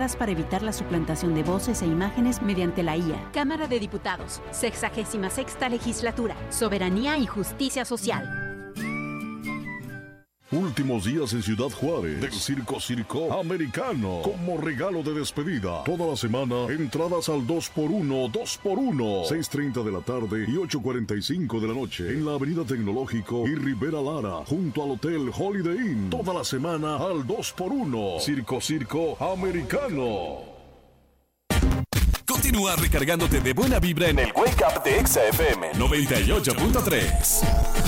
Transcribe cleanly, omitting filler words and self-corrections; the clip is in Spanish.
para evitar la suplantación de voces e imágenes mediante la IA. Cámara de Diputados, 66ª Legislatura, Soberanía y Justicia Social. Últimos días en Ciudad Juárez del Circo Americano. Como regalo de despedida. Toda la semana, entradas al 2x1, 2x1. 6:30 de la tarde y 8:45 de la noche. En la Avenida Tecnológico y Rivera Lara. Junto al Hotel Holiday Inn. Toda la semana al 2x1. Circo Americano. Continúa recargándote de buena vibra en el Wake Up de Exa FM 98.3.